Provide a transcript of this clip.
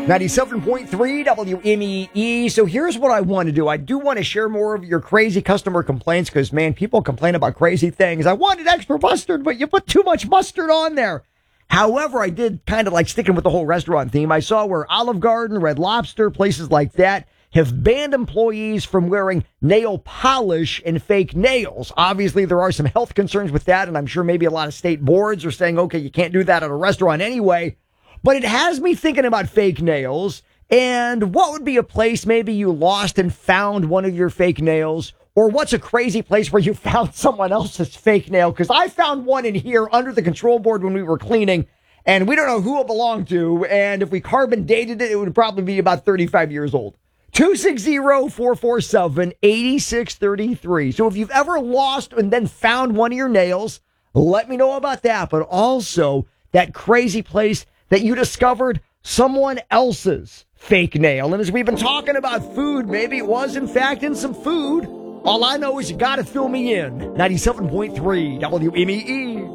97.3 WMEE. So here's what I want to do. I do want to share more of your crazy customer complaints because, man, people complain about crazy things. I wanted extra mustard, but you put too much mustard on there. However, I did kind of like sticking with the whole restaurant theme. I saw where Olive Garden, Red Lobster, places like that have banned employees from wearing nail polish and fake nails. Obviously, there are some health concerns with that, and I'm sure maybe a lot of state boards are saying, okay, you can't do that at a restaurant anyway. But it has me thinking about fake nails and what would be a place maybe you lost and found one of your fake nails, or what's a crazy place where you found someone else's fake nail? Because I found one in here under the control board when we were cleaning, and we don't know who it belonged to. And if we carbon dated it, it would probably be about 35 years old. 260-447-8633. So if you've ever lost and then found one of your nails, let me know about that. But also that crazy place that you discovered someone else's fake nail. And as we've been talking about food, maybe it was in fact in some food. All I know is you got to fill me in. 97.3 WMEE.